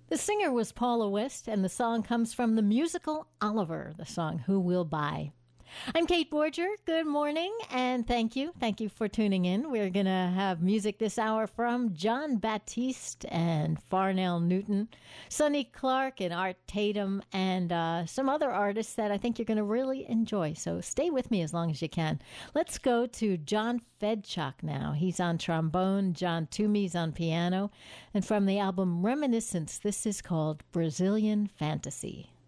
The singer was Paula West, and the song comes from the musical Oliver, the song Who Will Buy. I'm Kate Borger. Good morning, and thank you. Thank you for tuning in. We're going to have music this hour from John Batiste and Farnell Newton, Sonny Clark and Art Tatum, and some other artists that I think you're going to really enjoy. So stay with me as long as you can. Let's go to John Fedchuk now. He's on trombone, John Toomey's on piano, and from the album Reminiscence, this is called Brazilian Fantasy.